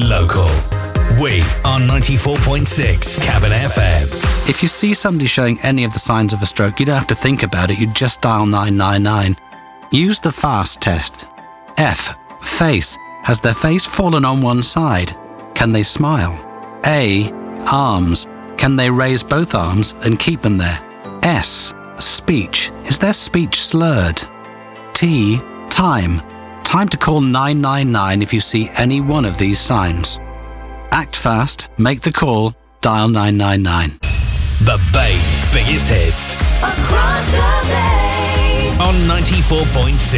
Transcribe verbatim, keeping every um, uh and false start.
local. We are ninety-four point six Cavan F M. If you see somebody showing any of the signs of a stroke, you don't have to think about it. You just dial nine nine nine. Use the FAST test. F. Face. Has their face fallen on one side? Can they smile? A. Arms. Can they raise both arms and keep them there? S. Speech. Is their speech slurred? T. Time. Time to call nine nine nine if you see any one of these signs. Act fast, make the call, dial nine nine nine. The Bay's biggest hits. Across the Bay. On ninety-four point six.